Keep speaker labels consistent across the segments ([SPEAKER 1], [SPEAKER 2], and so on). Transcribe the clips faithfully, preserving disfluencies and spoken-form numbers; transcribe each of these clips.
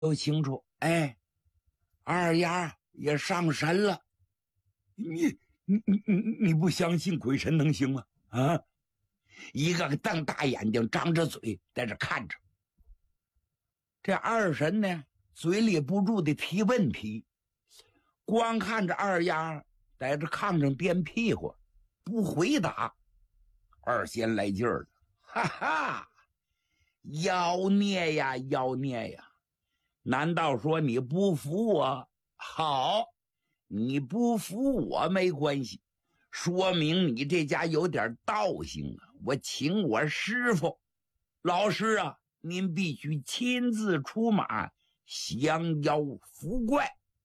[SPEAKER 1] 都清楚。哎，二丫也上神了。你你你你你不相信鬼神能行吗？啊！一个瞪大眼睛，张着嘴在这看着。这二神呢，嘴里不住的提问题，光看着二丫在这炕上颠屁股，不回答。二仙来劲儿了，哈哈，妖孽呀，妖孽呀！难道说你不服我？好，你不服我没关系，说明你这家有点道行啊！我请我师傅，老师啊，您必须亲自出马降妖伏怪。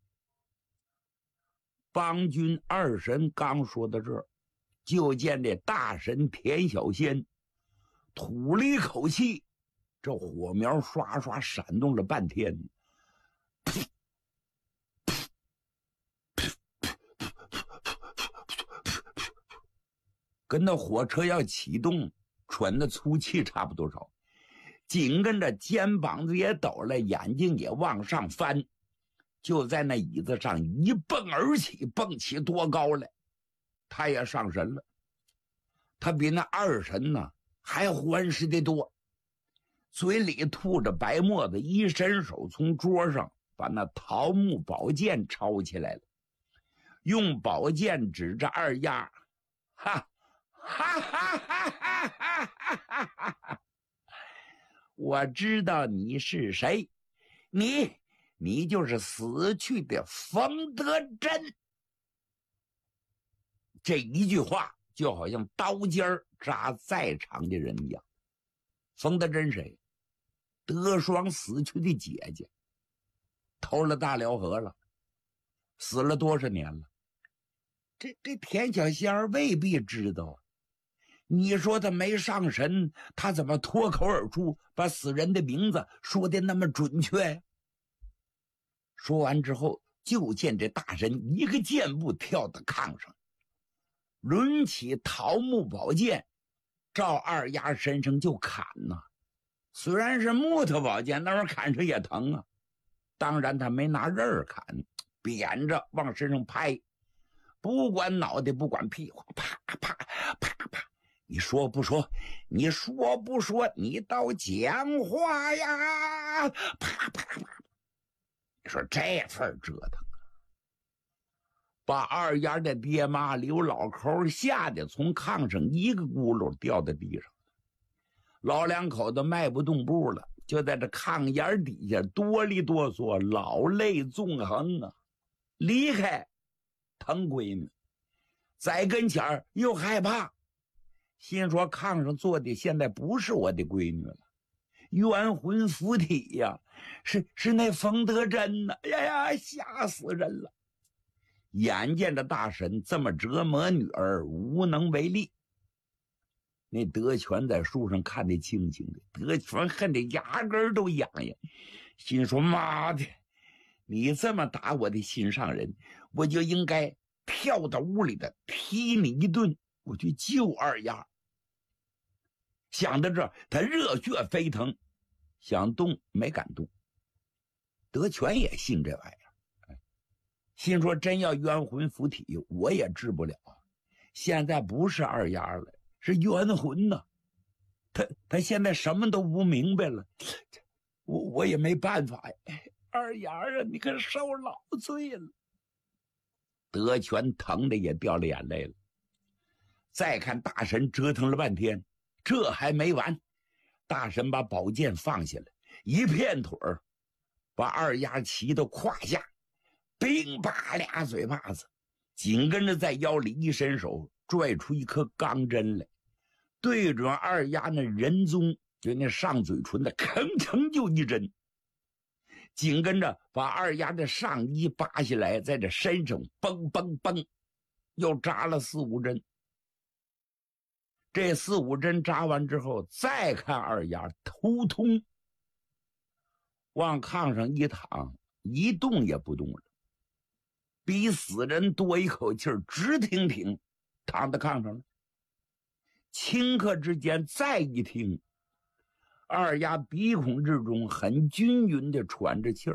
[SPEAKER 1] 帮军二神刚说到这儿，就见这大神田小仙吐了一口气，这火苗刷刷闪动了半天，跟那火车要启动喘的粗气差不多少。紧跟着肩膀子也抖了，眼睛也往上翻，就在那椅子上一蹦而起，蹦起多高来。他也上神了，他比那二神呢还欢实的多，嘴里吐着白沫子，一伸手从桌上把那桃木宝剑抄起来了，用宝剑指着二丫，哈哈哈哈哈哈哈哈哈！我知道你是谁，你你就是死去的冯德珍。这一句话就好像刀尖扎在场的人一样。冯德珍谁？德双死去的姐姐，投了大辽河了，死了多少年了？这这田小仙儿未必知道啊。你说他没上神，他怎么脱口而出把死人的名字说的那么准确呀？说完之后，就见这大神一个箭步跳到炕上，抡起桃木宝剑，照二丫身上就砍呐。虽然是木头宝剑，那玩意儿砍上也疼啊。当然他没拿刃儿砍，扁着往身上拍，不管脑袋不管屁股，啪啪啪啪。你说不说？你说不说？你倒讲话呀！啪啪啪！你说这份折腾，把二丫的爹妈刘老口吓得从炕上一个轱辘掉在地上，老两口子迈不动步了，就在这炕沿底下哆里哆嗦，老泪纵横啊！离开疼闺女，在跟前儿又害怕。心说炕上坐的现在不是我的闺女了，冤魂附体呀，是是那冯德珍呐！哎呀呀，吓死人了！眼见着大神这么折磨女儿，无能为力。那德全在树上看得清清的，德全恨得牙根都痒痒，心说妈的，你这么打我的心上人，我就应该跳到屋里的踢你一顿，我去救二丫。想到这，他热血沸腾，想动没敢动。德全也信这玩意儿，心说真要冤魂附体，我也治不了啊。现在不是二丫了，是冤魂呐。他他现在什么都不明白了，我我也没办法呀。二丫啊，你可受老罪了。德全疼的也掉了眼泪了。再看大神折腾了半天，这还没完。大神把宝剑放下来，一片腿儿把二丫骑到胯下，冰吧俩嘴巴子，紧跟着在腰里一伸手，拽出一颗钢针来，对准二丫那人中，就那上嘴唇的，吭哧就一针。紧跟着把二丫的上衣扒下来，在这身上嘣嘣嘣又扎了四五针。这四五针扎完之后，再看二丫突通往炕上一躺，一动也不动了，比死人多一口气儿，直挺挺躺在炕上了。顷刻之间再一听， 二丫鼻孔之中很均匀的喘着气儿。